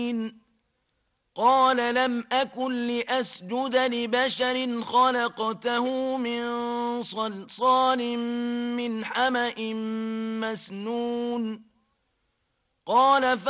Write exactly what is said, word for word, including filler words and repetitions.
قال لم أكن لأسجد لبشر خلقته من صلصال من حمأ مسنون قال